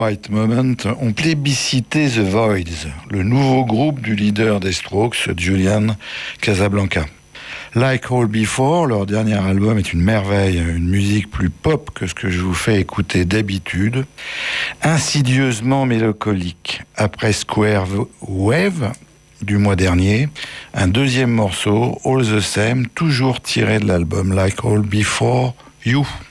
Right Moment ont plébiscité The Voids, le nouveau groupe du leader des Strokes, Julian Casablanca. Like All Before, leur dernier album est une merveille, une musique plus pop que ce que je vous fais écouter d'habitude, insidieusement mélancolique. Après Square Wave du mois dernier, un deuxième morceau, All the Same, toujours tiré de l'album Like All Before You.